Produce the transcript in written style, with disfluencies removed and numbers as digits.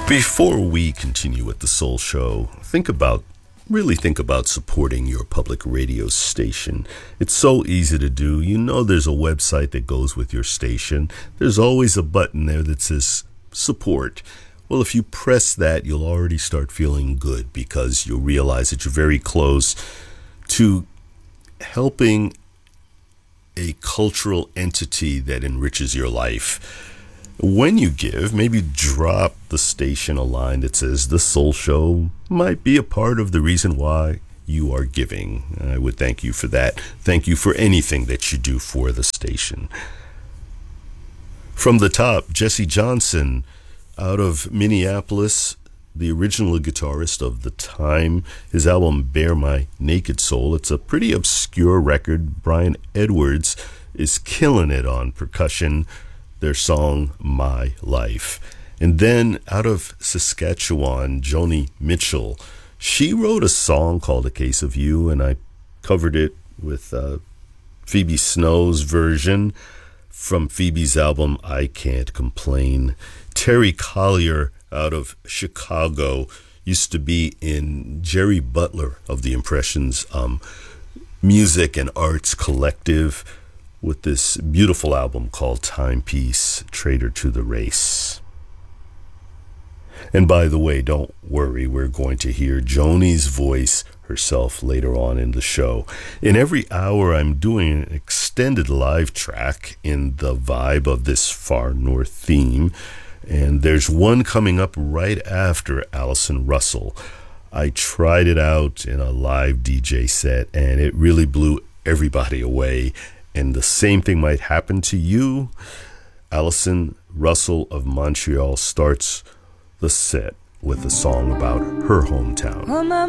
Before we continue with the Soul Show, really think about supporting your public radio station. It's so easy to do. You know there's a website that goes with your station. There's always a button there that says support. Well, if you press that, you'll already start feeling good because you'll realize that you're very close to helping a cultural entity that enriches your life. When you give, maybe drop the station a line that says the Soul Show might be a part of the reason why you are giving. I would thank you for that. Thank you for anything that you do for the station. From the top, Jesse Johnson out of Minneapolis, the original guitarist of The Time. His album Bare My Naked Soul. It's a pretty obscure record. Brian Edwards is killing it on percussion. Their song, My Life. And then out of Saskatchewan, Joni Mitchell. She wrote a song called A Case of You, and I covered it with Phoebe Snow's version from Phoebe's album, I Can't Complain. Terry Collier out of Chicago used to be in Jerry Butler of the Impressions Music and Arts Collective, with this beautiful album called Timepiece, Traitor to the Race. And by the way, don't worry, we're going to hear Joni's voice herself later on in the show. In every hour, I'm doing an extended live track in the vibe of this Far North theme, and there's one coming up right after Allison Russell. I tried it out in a live DJ set, and it really blew everybody away. And the same thing might happen to you. Allison Russell of Montreal starts the set with a song about her hometown.